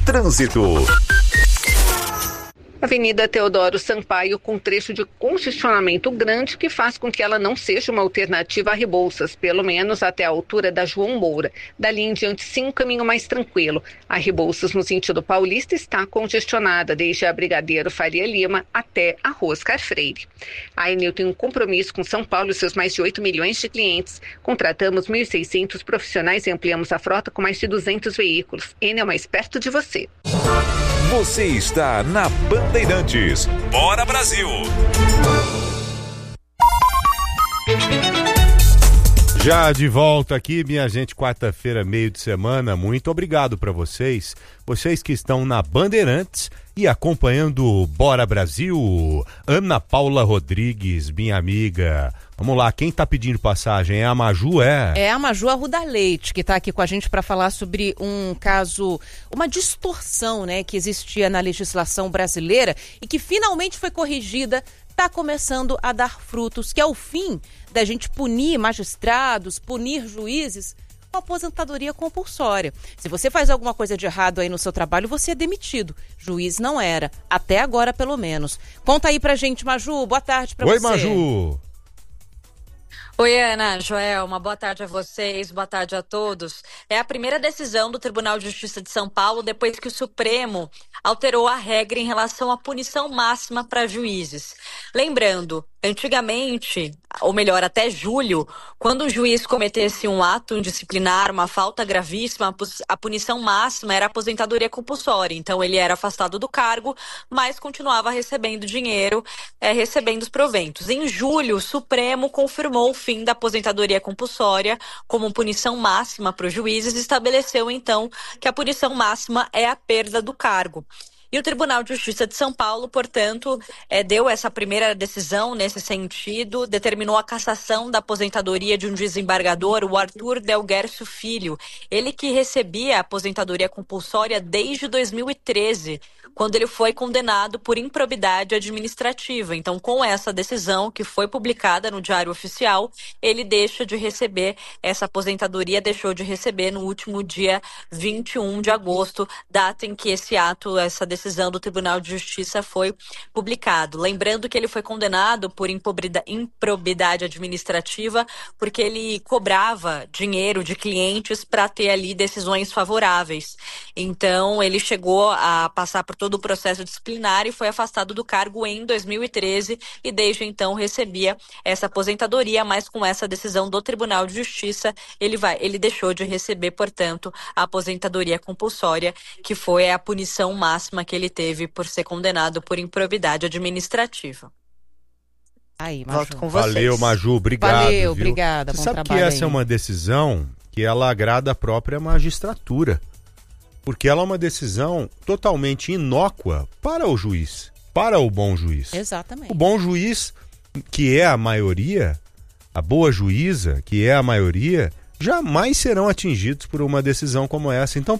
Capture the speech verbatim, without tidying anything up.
Trânsito. Avenida Teodoro Sampaio com trecho de congestionamento grande que faz com que ela não seja uma alternativa a Rebouças, pelo menos até a altura da João Moura. Dali em diante, sim, um caminho mais tranquilo. A Rebouças, no sentido paulista, está congestionada desde a Brigadeiro Faria Lima até a Rua Oscar Freire. A Enel tem um compromisso com São Paulo e seus mais de oito milhões de clientes. Contratamos mil e seiscentos profissionais e ampliamos a frota com mais de duzentos veículos. Enel mais perto de você. Você está na Bandeirantes. Bora Brasil! Já de volta aqui, minha gente, quarta-feira, meio de semana. Muito obrigado para vocês, vocês que estão na Bandeirantes e acompanhando o Bora Brasil. Ana Paula Rodrigues, minha amiga. Vamos lá, quem tá pedindo passagem? É a Maju, é? É a Maju Arruda Leite, que tá aqui com a gente para falar sobre um caso, uma distorção, né, que existia na legislação brasileira e que finalmente foi corrigida, tá começando a dar frutos, que é o fim da gente punir magistrados, punir juízes com aposentadoria compulsória. Se você faz alguma coisa de errado aí no seu trabalho, você é demitido. Juiz não era, até agora pelo menos. Conta aí pra gente, Maju, boa tarde pra Oi, você. Oi, Maju. Oi, Ana, Joel, uma boa tarde a vocês, boa tarde a todos. É a primeira decisão do Tribunal de Justiça de São Paulo depois que o Supremo alterou a regra em relação à punição máxima para juízes. Lembrando, antigamente, ou melhor, até julho, quando o juiz cometesse um ato indisciplinar, uma falta gravíssima, a punição máxima era a aposentadoria compulsória. Então, ele era afastado do cargo, mas continuava recebendo dinheiro, é, recebendo os proventos. Em julho, o Supremo confirmou o fim da aposentadoria compulsória como punição máxima para os juízes e estabeleceu, então, que a punição máxima é a perda do cargo. E o Tribunal de Justiça de São Paulo, portanto, é, deu essa primeira decisão nesse sentido, determinou a cassação da aposentadoria de um desembargador, o Arthur Delguercio Filho. Ele que recebia a aposentadoria compulsória desde dois mil e treze, quando ele foi condenado por improbidade administrativa. Então, com essa decisão, que foi publicada no Diário Oficial, ele deixa de receber essa aposentadoria, deixou de receber no último dia vinte e um de agosto, data em que esse ato, essa decisão, decisão do Tribunal de Justiça foi publicado. Lembrando que ele foi condenado por improbidade administrativa porque ele cobrava dinheiro de clientes para ter ali decisões favoráveis. Então, ele chegou a passar por todo o processo disciplinar e foi afastado do cargo em dois mil e treze e desde então recebia essa aposentadoria, mas com essa decisão do Tribunal de Justiça, ele, vai, ele deixou de receber, portanto, a aposentadoria compulsória, que foi a punição máxima que ele teve por ser condenado por improbidade administrativa. Aí, Maju. Volto com vocês. Valeu, Maju, obrigado. Valeu, viu? obrigada. Você bom sabe trabalho que essa aí. é uma decisão que ela agrada a própria magistratura, porque ela é uma decisão totalmente inócua para o juiz, para o bom juiz. Exatamente. O bom juiz, que é a maioria, a boa juíza, que é a maioria, jamais serão atingidos por uma decisão como essa. Então,